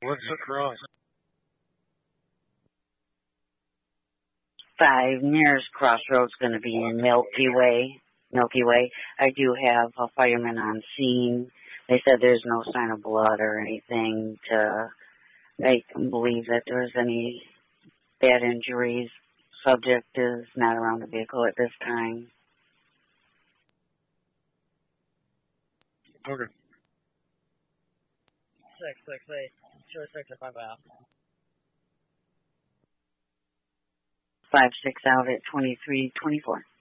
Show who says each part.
Speaker 1: What's across?
Speaker 2: 5 nearest crossroads going to be in Milky Way. I do have a fireman on scene. They said there's no sign of blood or anything to make them believe that there's any bad injuries. Subject is not around the vehicle at this time.
Speaker 1: Okay.
Speaker 3: 668, 206 5 out.
Speaker 2: 5-6 out at 2324.